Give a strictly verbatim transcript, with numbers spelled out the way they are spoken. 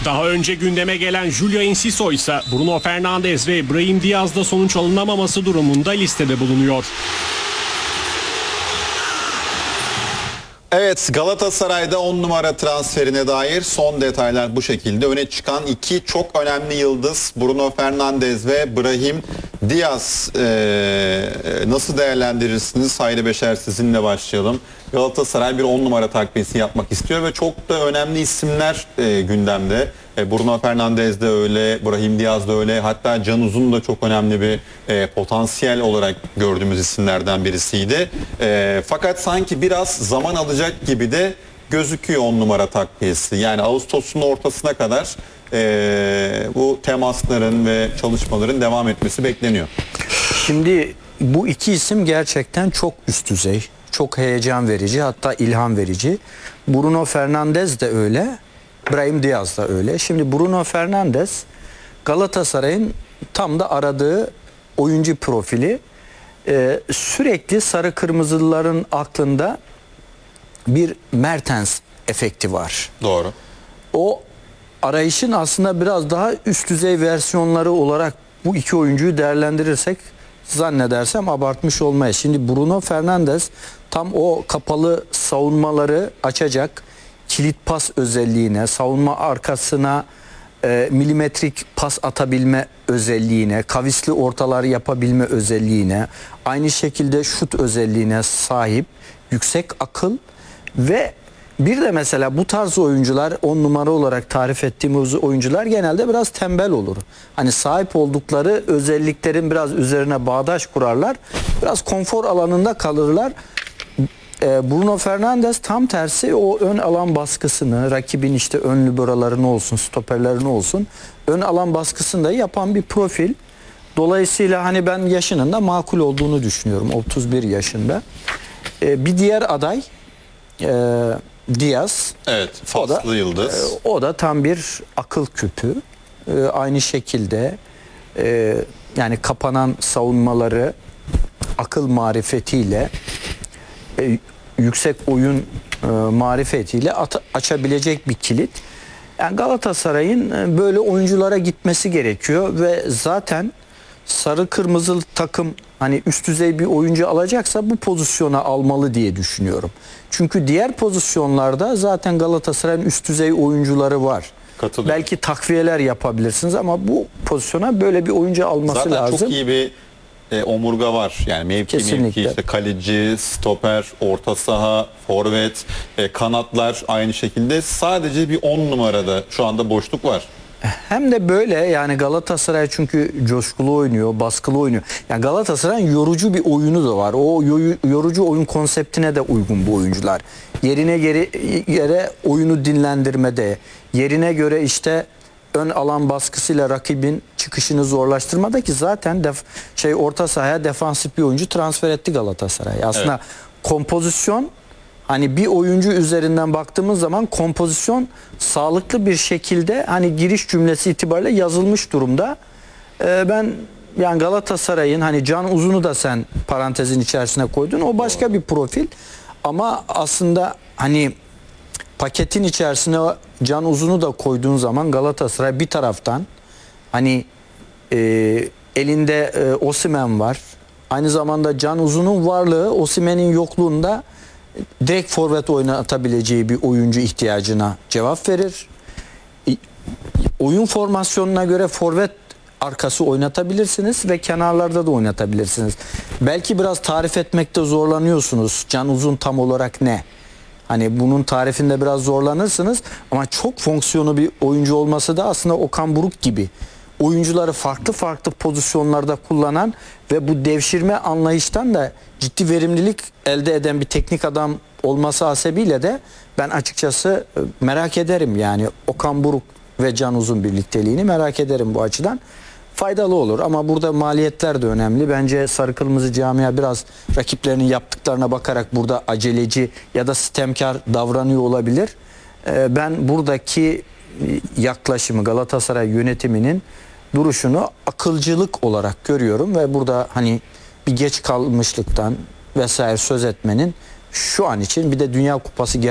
Daha önce gündeme gelen Julia Enciso ise Bruno Fernandes ve Brahim Diaz'da sonuç alınamaması durumunda listede bulunuyor. Evet, Galatasaray'da on numara transferine dair son detaylar bu şekilde. Öne çıkan iki çok önemli yıldız Bruno Fernandes ve Brahim Diaz. Ee, nasıl değerlendirirsiniz? Hayri Beşer, sizinle başlayalım. Galatasaray bir on numara takviyesi yapmak istiyor ve çok da önemli isimler e, gündemde. E, Bruno Fernandes de öyle, Brahim Diaz da öyle. Hatta Can Uzun da çok önemli bir e, potansiyel olarak gördüğümüz isimlerden birisiydi. E, fakat sanki biraz zaman alacak gibi de gözüküyor on numara takviyesi. Yani Ağustos'un ortasına kadar e, bu temasların ve çalışmaların devam etmesi bekleniyor. Şimdi bu iki isim gerçekten çok üst düzey, çok heyecan verici, hatta ilham verici. Bruno Fernandes de öyle, Brahim Diaz da öyle. Şimdi Bruno Fernandes Galatasaray'ın tam da aradığı oyuncu profili. Ee, sürekli sarı kırmızıların aklında bir Mertens efekti var. Doğru. O arayışın aslında biraz daha üst düzey versiyonları olarak bu iki oyuncuyu değerlendirirsek zannedersem abartmış olmayız. Şimdi Bruno Fernandes tam o kapalı savunmaları açacak, kilit pas özelliğine, savunma arkasına e, milimetrik pas atabilme özelliğine, kavisli ortalar yapabilme özelliğine, aynı şekilde şut özelliğine sahip, yüksek akıl ve bir de mesela bu tarz oyuncular, on numara olarak tarif ettiğimiz oyuncular genelde biraz tembel olur. Hani sahip oldukları özelliklerin biraz üzerine bağdaş kurarlar. Biraz konfor alanında kalırlar. Ee, Bruno Fernandes tam tersi o ön alan baskısını, rakibin işte ön liberalarını olsun, stoperlerini olsun, ön alan baskısını da yapan bir profil. Dolayısıyla hani ben yaşının da makul olduğunu düşünüyorum. otuz bir yaşında. Ee, bir diğer aday e, Diaz. Evet, faslı o da, yıldız. E, o da tam bir akıl küpü. E, aynı şekilde e, yani kapanan savunmaları akıl marifetiyle, e, yüksek oyun e, marifetiyle at, açabilecek bir kilit. Yani Galatasaray'ın e, böyle oyunculara gitmesi gerekiyor ve zaten sarı kırmızı takım hani üst düzey bir oyuncu alacaksa bu pozisyona almalı diye düşünüyorum. Çünkü diğer pozisyonlarda zaten Galatasaray'ın üst düzey oyuncuları var. Belki takviyeler yapabilirsiniz ama bu pozisyona böyle bir oyuncu alması zaten lazım. Zaten çok iyi bir e, omurga var. Yani mevki Kesinlikle. mevki işte kaleci, stoper, orta saha, forvet, e, kanatlar aynı şekilde. Sadece bir on numarada şu anda boşluk var. Hem de böyle yani Galatasaray çünkü coşkulu oynuyor, baskılı oynuyor. Yani Galatasaray'ın yorucu bir oyunu da var. O yorucu oyun konseptine de uygun bu oyuncular. Yerine göre yere oyunu dinlendirmede, yerine göre işte ön alan baskısıyla rakibin çıkışını zorlaştırmada ki zaten def, şey orta sahaya defansif bir oyuncu transfer etti Galatasaray. Aslında evet. kompozisyon hani bir oyuncu üzerinden baktığımız zaman kompozisyon sağlıklı bir şekilde hani giriş cümlesi itibariyle yazılmış durumda. Ee, ben yani Galatasaray'ın hani Can Uzun'u da sen parantezin içerisine koydun. O başka Doğru. bir profil. Ama aslında hani paketin içerisine Can Uzun'u da koyduğun zaman Galatasaray bir taraftan hani e, elinde e, Osimhen var. Aynı zamanda Can Uzun'un varlığı Osimhen'in yokluğunda direkt forvet oynatabileceği bir oyuncu ihtiyacına cevap verir. Oyun formasyonuna göre forvet arkası oynatabilirsiniz ve kenarlarda da oynatabilirsiniz. Belki biraz tarif etmekte zorlanıyorsunuz. Can Uzun tam olarak ne? Hani bunun tarifinde biraz zorlanırsınız ama çok fonksiyonu bir oyuncu olması da aslında Okan Buruk gibi oyuncuları farklı farklı pozisyonlarda kullanan ve bu devşirme anlayıştan da ciddi verimlilik elde eden bir teknik adam olması hasebiyle de ben açıkçası merak ederim yani Okan Buruk ve Can Uzun birlikteliğini merak ederim bu açıdan. Faydalı olur ama burada maliyetler de önemli. Bence sarı kırmızı camia biraz rakiplerinin yaptıklarına bakarak burada aceleci ya da sistemkar davranıyor olabilir. Ben buradaki yaklaşımı Galatasaray yönetiminin duruşunu akılcılık olarak görüyorum ve burada hani bir geç kalmışlıktan vesaire söz etmenin şu an için bir de Dünya Kupası